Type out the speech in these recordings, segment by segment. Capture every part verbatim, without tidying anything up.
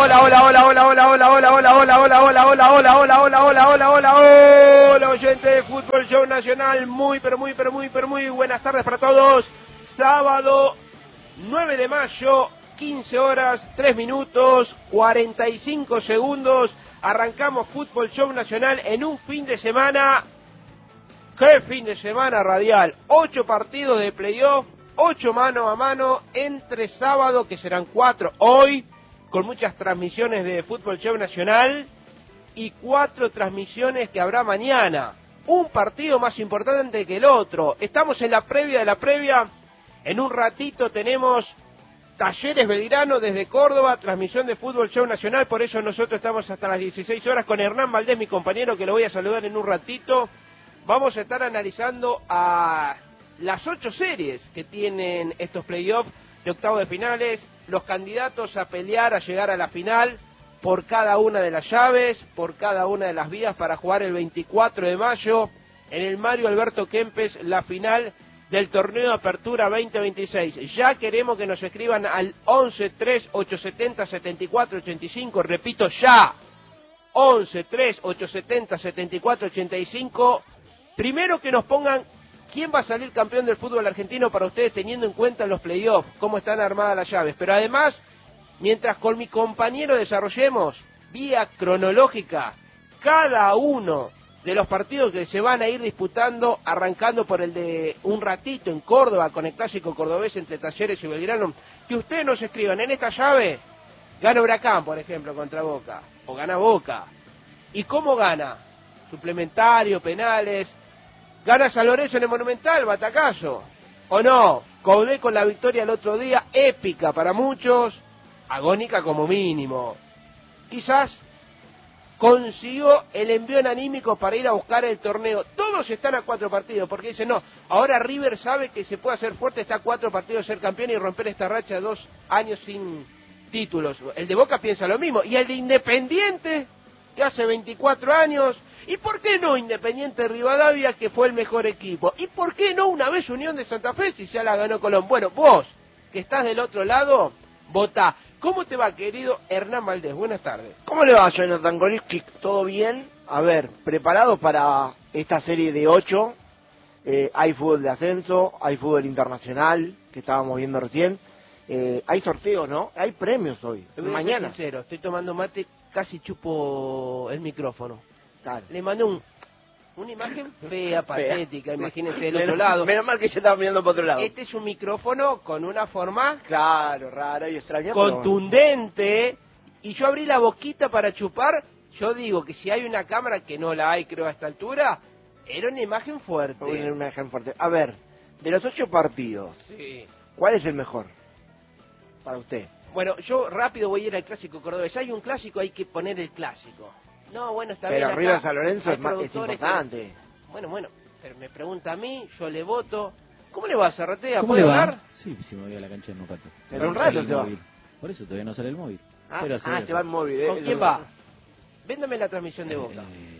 hola, hola, hola, hola, hola, hola, hola, hola, hola, hola, hola, hola, hola, hola, hola, hola, hola, hola, hola, oyente de Fútbol Show Nacional, muy, pero muy, pero muy, pero muy buenas tardes para todos. Sábado nueve de mayo, quince horas, tres minutos, cuarenta y cinco segundos. Arrancamos Fútbol Show Nacional en un fin de semana. ¡Qué fin de semana radial! Ocho partidos de playoff, ocho mano a mano entre sábado, que serán cuatro hoy, con muchas transmisiones de Fútbol Show Nacional, y cuatro transmisiones que habrá mañana. Un partido más importante que el otro. Estamos en la previa de la previa. En un ratito tenemos Talleres Belgrano desde Córdoba, transmisión de Fútbol Show Nacional. Por eso nosotros estamos hasta las dieciséis horas con Hernán Valdés, mi compañero, que lo voy a saludar en un ratito. Vamos a estar analizando a las ocho series que tienen estos playoffs de octavos de finales, los candidatos a pelear, a llegar a la final por cada una de las llaves, por cada una de las vías para jugar el veinticuatro de mayo en el Mario Alberto Kempes, la final del torneo de Apertura veinte veintiséis. Ya queremos que nos escriban al once tres ocho setenta setenta y cuatro ochenta y cinco, repito, ya, once tres ocho setenta setenta y cuatro ochenta y cinco. Primero que nos pongan quién va a salir campeón del fútbol argentino para ustedes, teniendo en cuenta los playoffs, cómo están armadas las llaves. Pero además, mientras con mi compañero desarrollemos, vía cronológica, cada uno de los partidos que se van a ir disputando, arrancando por el de un ratito en Córdoba, con el clásico cordobés entre Talleres y Belgrano, que ustedes nos escriban en esta llave, gana Huracán, por ejemplo, contra Boca, o gana Boca. ¿Y cómo gana? Suplementario, penales. ¿Gana San Lorenzo en el Monumental, batacazo? ¿O no? Caudé con la victoria el otro día, épica para muchos, agónica como mínimo. Quizás consiguió el envión anímico para ir a buscar el torneo. Todos están a cuatro partidos, porque dicen, no, ahora River sabe que se puede hacer fuerte, está a cuatro partidos de ser campeón y romper esta racha de dos años sin títulos. El de Boca piensa lo mismo. Y el de Independiente, que hace veinticuatro años... ¿Y por qué no Independiente Rivadavia, que fue el mejor equipo? ¿Y por qué no una vez Unión de Santa Fe, si ya la ganó Colón? Bueno, vos, que estás del otro lado, votá. ¿Cómo te va, querido Hernán Valdés? Buenas tardes. ¿Cómo le va, Jonathan Koliski? ¿Todo bien? A ver, preparados para esta serie de ocho. Eh, hay fútbol de ascenso, hay fútbol internacional, que estábamos viendo recién. Eh, hay sorteos, ¿no? Hay premios hoy, mañana. Soy sincero, estoy tomando mate, casi chupo el micrófono. Claro. Le mandé un, una imagen fea, patética, fea. Imagínense del menos, otro lado. Menos mal que yo estaba mirando para otro lado. Este es un micrófono con una forma... Claro, rara y extraña. Contundente. Pero... Y yo abrí la boquita para chupar. Yo digo que si hay una cámara, que no la hay creo a esta altura, era una imagen fuerte. Una imagen fuerte. A ver, de los ocho partidos, sí. ¿Cuál es el mejor para usted? Bueno, yo rápido voy a ir al clásico cordobés. Hay un clásico, hay que poner el clásico. No, bueno, está pero bien. Pero River San Lorenzo es, más, es importante. Que... Bueno, bueno, pero me pregunta a mí, yo le voto. ¿Cómo le va, Zarratea? ¿Cómo ¿Puede le va? hablar? Sí, sí, me voy a la cancha en un rato. En un rato se va. Por eso todavía no sale el móvil. Ah, cero a cero, ah se va el móvil. ¿eh? ¿Con quién va? Véndame la transmisión de Boca. Eh...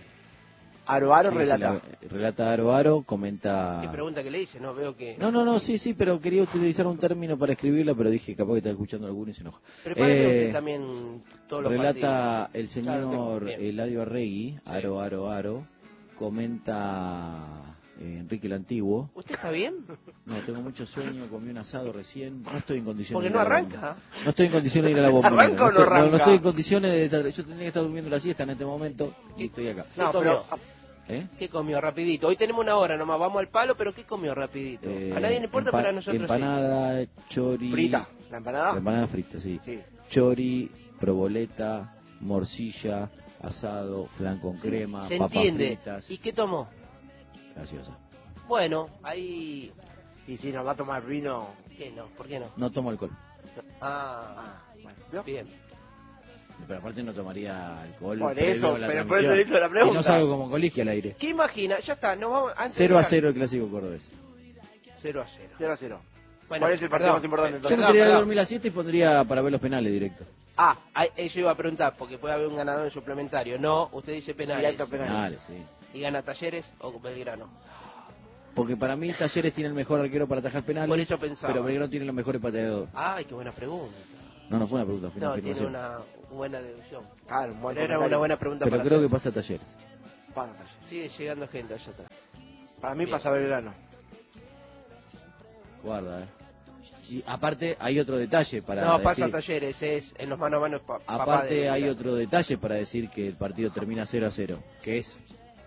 Aro Aro sí, relata. Sí, la, relata Aro Aro, comenta... ¿Qué pregunta que le hice? No, veo que... No, no, no, sí, sí, pero quería utilizar un término para escribirla, pero dije, capaz que está escuchando alguno y se enoja. Prepáreme eh, usted también todos los relata partidos. El señor claro, Eladio Arregui, sí. Aro Aro Aro, comenta... Eh, Enrique el Antiguo. ¿Usted está bien? No, tengo mucho sueño, comí un asado recién, no estoy en condiciones Porque de no ir a la arranca. bomba. No estoy en condiciones de ir a la bomba. ¿Arranca no, o no estoy, arranca? No, no estoy en condiciones de estar, yo tendría que estar durmiendo la siesta en este momento y estoy acá. No, pero... ¿Eh? ¿Qué comió rapidito? Hoy tenemos una hora nomás, vamos al palo, pero ¿qué comió rapidito? Eh, a nadie le importa, pero a nosotros empanada, sí. chori... ¿Frita? ¿La empanada? La empanada frita, sí. sí. Chori, proboleta, morcilla, asado, flan con sí, crema, se papas entiende. fritas. ¿Y qué tomó? Gaseosa. Bueno, ahí... ¿Y si nos va a tomar vino? ¿Qué no? ¿Por qué no? No tomo alcohol. Ah, ah bueno. bien. Pero aparte no tomaría alcohol. Por eso, la pero por eso le hizo la pregunta. Y no salgo como colegio al aire. ¿Qué imagina? Ya está, nos vamos... Antes cero de... a cero el clásico cordobés. cero a cero. cero a cero. Bueno, ¿cuál es el partido perdón, más importante Yo entonces? no tendría que dormir las siete y pondría para ver los penales directo. Ah, eso iba a preguntar, porque puede haber un ganador en suplementario. No, usted dice penales. Directo penales. Penales, sí. ¿Y gana Talleres o Belgrano? Porque para mí Talleres tiene el mejor arquero para atajar penales. Por eso pensaba. Pero Belgrano tiene los mejores pateadores. Ay, qué buena pregunta. No, no fue una pregunta, fue una No, tiene afirmación. una buena deducción. Claro, un buen Pero era comentario. una buena pregunta Pero para creo hacer. que pasa a Talleres. Pasa allá. Sigue llegando gente allá atrás. Para mí Bien. pasa Belgrano. Guarda, eh. Y aparte hay otro detalle para No, pasa decir... Talleres, es en los mano a mano. Pa, papá Aparte de hay Belgrano. otro detalle para decir que el partido termina cero a cero, que es...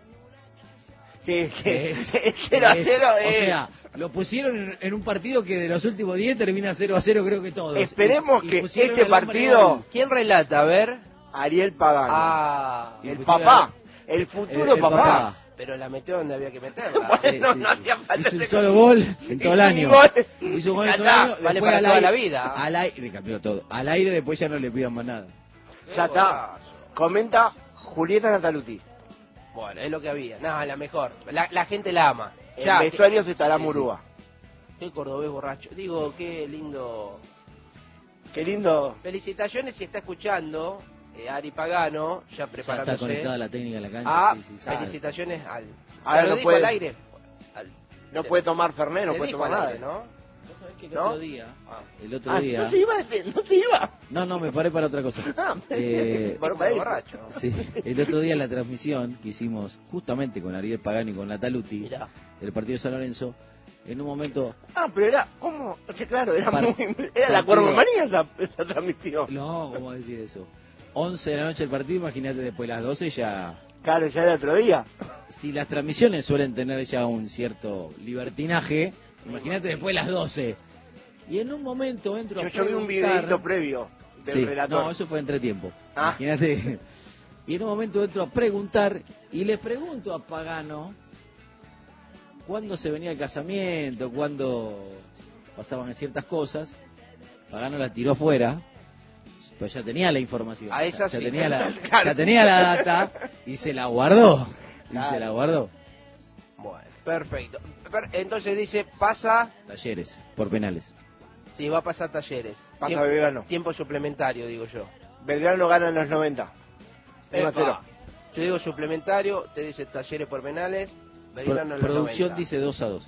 Sí, que sí. es- cero a que es- cero O es. sea, lo pusieron en, en un partido que de los últimos diez termina cero a cero, creo que todos. Esperemos Y- y que pusieron este al hombre partido- gol. ¿Quién relata? A ver. Ariel Pagano. Ah, Y el pusieron papá. al- El futuro el papá. papá. pero la metió donde había que meterla. Bueno, Sí, no, sí, no sí. hacía falta Hizo un ese solo gol. gol en todo el Hizo un año. gol. Hizo un gol en Ya todo el está. año. Vale después para al toda aire, la vida. Al aire, le cambió todo. Al aire después ya no le pidan más nada. Ya está. Comenta Julieta Nataluti. Bueno, es lo que había. Nada, la mejor. La, la gente la ama. El Ya, vestuario se estará sí, Murúa. Qué, qué cordobés borracho. Digo, qué lindo. Qué lindo. Felicitaciones si está escuchando eh, Ari Pagano, ya Ya preparándose. está conectada la técnica en la cancha. Ah, sí, sí, sí. felicitaciones al. Ahora ¿Ya lo no dijo puede- al aire? Al- No se- puede tomar Fernet, no se puede dijo tomar al nada. aire, ¿no? Vos sabés que el ¿No? otro día, Ah. el otro Ah, día, no te iba, no te iba. no, no, me paré para otra cosa. Ah, Eh, Bueno, Tipo para de ir. borracho. Sí, el otro día en la transmisión que hicimos justamente con Ariel Pagano y con Nataluti, Mirá. del partido de San Lorenzo, en un momento, Ah, pero era, ¿cómo? Sí, claro, era Par- muy, era la partido- cuervomanía esa, esa transmisión. no, ¿cómo decir eso? once de la noche el partido, imagínate después las doce ya... Claro, ya era otro día. Si las transmisiones suelen tener ya un cierto libertinaje, imagínate después las doce. Y en un momento entro Yo, a yo vi un preguntar- videito previo del Sí, relator. no, eso fue entretiempo. Ah. Imagínate. Y en un momento entro a preguntar y le pregunto a Pagano cuándo se venía el casamiento, cuándo pasaban ciertas cosas. Pagano la tiró afuera, pero ya tenía la información. A esa ya, sí. tenía la, Claro. ya tenía la data y se la guardó. Y Claro. se la guardó. Bueno, perfecto. Per- Entonces dice, pasa, Talleres, por penales. sí, va a pasar Talleres. Pasa Tiempo, Belgrano. tiempo suplementario, digo yo. Belgrano gana en los noventa. uno a Epa. cero. Yo digo suplementario, te dice Talleres por penales, Pro- Belgrano en los producción noventa. dice dos a dos.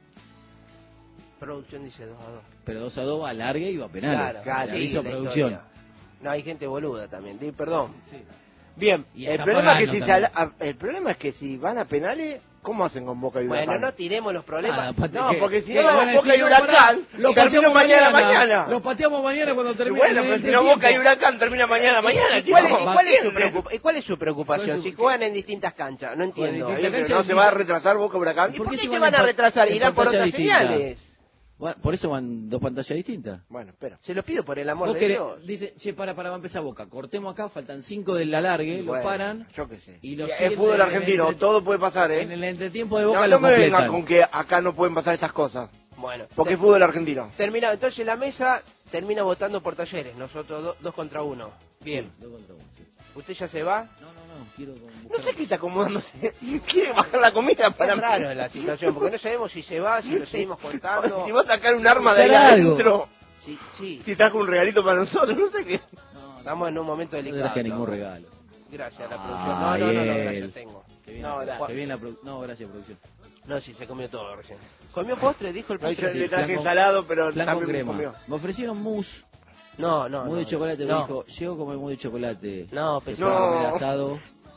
Producción dice dos a dos. Pero dos a dos va larga y va a penales. Claro, claro, Le sí, aviso la producción. historia. No, hay gente boluda también, di perdón. Bien, Y El está problema, es que Pagano si se también. ala- el problema es que si van a penales, ¿cómo hacen con Boca y Huracán? bueno, no tiremos los problemas. Ah, pate- No, ¿qué? porque si ¿Qué? no van Van a a Boca y decir, no, Huracán, pará, lo termino mañana, mañana. Lo pateamos mañana cuando Y termine bueno, el pero si no entretiempo. Boca y Huracán termina mañana, mañana, ¿Y cuál, es, chicos. y cuál es su ¿Entienden? preocupa- y cuál es su preocupación? ¿Cuál es su- Si juegan en distintas canchas, no entiendo. distintas Oye, pero cancha ¿no es se va a distinta. retrasar Boca y Huracán? ¿Y por qué qué se se van van a en pa- retrasar? en Irán por pantalla otras distinta? señales. Bueno, por eso van dos pantallas distintas. Bueno, espera. Se lo pido por el amor Vos de querés- Dios. dice, che, para, para, va a empezar Boca. Cortemos acá, faltan cinco del alargue, lo Bueno. paran. Yo qué sé. Y lo es siguen fútbol en el argentino, entre- todo puede pasar, ¿eh? En el entretiempo de No, Boca no lo me vengan completan. con que acá no pueden pasar esas cosas. Bueno, Porque te- es fútbol argentino. terminado. Entonces la mesa termina votando por Talleres. Nosotros do- dos contra uno. Bien. Sí, dos contra uno, sí. ¿Usted ya se va? No, no, no, quiero con- No buscar- sé qué está acomodándose. Quiere bajar la comida para Es raro la situación, porque no sabemos si se va, si lo seguimos contando. Si va a sacar un arma de ahí Buscar algo. adentro. Sí, sí. Si trajo un regalito para nosotros, no sé qué. No, no, Estamos en un momento no delicado. traje ningún regalo. Gracias a la Ah, producción. No, no, no, no, bien. gracias, tengo. Qué bien, No, la, la- qué bien la produ- No, gracias, producción. No, sí, se comió todo recién. ¿Comió postre? Dijo el No, yo postre. Sí, le traje flan con- salado, pero Flan con también crema. comió. Me ofrecieron mousse. No, no. Mousse no, de chocolate. no. Me dijo, llego con el mousse de chocolate. No, Después pesado. No. comer asado.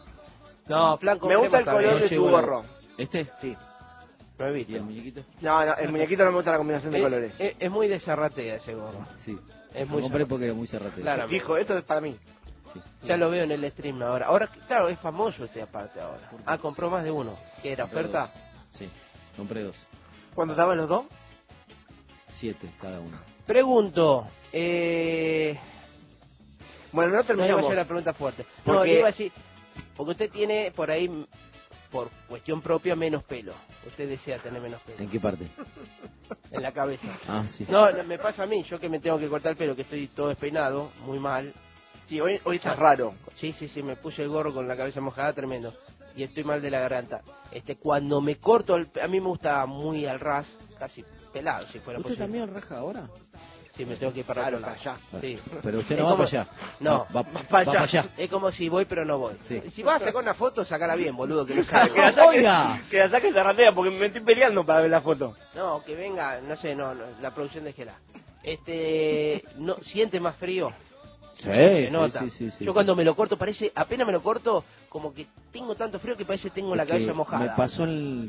No, plan con Me gusta el crema está color bien. de Yo tu llevo gorro. ¿Este? Sí. Lo he ¿Y visto. el muñequito? No, no, el muñequito no me gusta la combinación de Eh, colores. eh, es muy de zarratea ese gorro. Sí. Es Lo muy compré zarra- porque era muy cerrate. Claro. Fijo, esto es para mí. Sí. Ya lo veo en el stream ahora. Ahora, claro, es famoso este aparte ahora. Ah, compró más de uno. ¿Qué era? Compré ¿Oferta? dos. Sí, compré dos. ¿Cuándo estaban los dos? Siete cada uno. Pregunto, eh... Bueno, no No iba a terminamos. ser la pregunta fuerte. No, Porque- le iba a decir, porque usted tiene por ahí, por cuestión propia, menos pelo. Usted desea tener menos pelo ¿En qué parte? en la cabeza. Ah, sí. No, no, me pasa a mí, yo que me tengo que cortar el pelo, que estoy todo despeinado, muy mal. Sí, hoy, hoy estás raro. Sí, sí, sí, me puse el gorro con la cabeza mojada, tremendo. Y estoy mal de la garganta. Este, cuando me corto, el, pe- a mí me gusta muy al ras, casi pelado, si fuera ¿Usted posible. también raja ahora? Sí, me tengo que ir para Claro, otro lado. para allá. Sí. Pero usted Es no va como- para allá. No. va, va, Va va para para allá. allá. Es como si voy pero no voy. Sí. Si vas a sacar una foto, sacala bien, boludo, que no Que salgo. la saque, Oiga. que la saque Zarratea porque me estoy peleando para ver la foto. No, que venga, no sé, no, no, la producción de Gela. este, no siente más frío. Sí, Se sí, nota. sí, sí, sí, Yo sí. cuando me lo corto parece, apenas me lo corto, como que tengo tanto frío que parece que tengo Es la cabeza que mojada. Me pasó el,